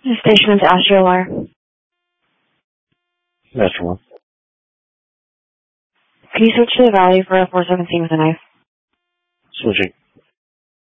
Station is Astro Alar. Astro 1. Can you switch to the valley for a 417 with a knife? Switching.